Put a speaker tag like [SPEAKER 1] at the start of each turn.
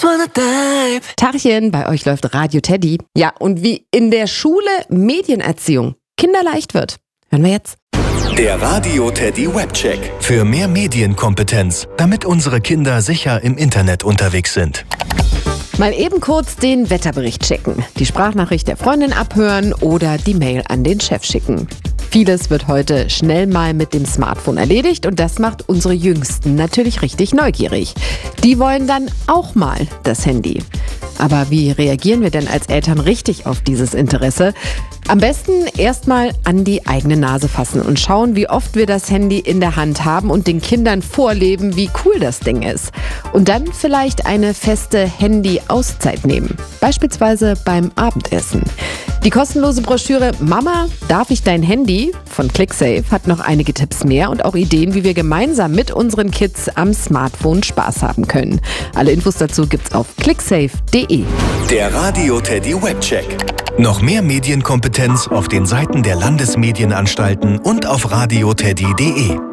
[SPEAKER 1] just wanna dive.
[SPEAKER 2] Tachchen, bei euch läuft Radio Teddy. Ja, und wie in der Schule Medienerziehung kinderleicht wird. Hören wir jetzt.
[SPEAKER 3] Der Radio Teddy Webcheck. Für mehr Medienkompetenz, damit unsere Kinder sicher im Internet unterwegs sind.
[SPEAKER 2] Mal eben kurz den Wetterbericht checken, die Sprachnachricht der Freundin abhören oder die Mail an den Chef schicken. Vieles wird heute schnell mal mit dem Smartphone erledigt und das macht unsere Jüngsten natürlich richtig neugierig. Die wollen dann auch mal das Handy. Aber wie reagieren wir denn als Eltern richtig auf dieses Interesse? Am besten erstmal an die eigene Nase fassen und schauen, wie oft wir das Handy in der Hand haben und den Kindern vorleben, wie cool das Ding ist. Und dann vielleicht eine feste Handy-Auszeit nehmen, beispielsweise beim Abendessen. Die kostenlose Broschüre Mama, darf ich dein Handy? Von ClickSafe hat noch einige Tipps mehr und auch Ideen, wie wir gemeinsam mit unseren Kids am Smartphone Spaß haben können. Alle Infos dazu gibt's auf clicksafe.de.
[SPEAKER 3] Der Radio Teddy Webcheck. Noch mehr Medienkompetenz auf den Seiten der Landesmedienanstalten und auf radioteddy.de.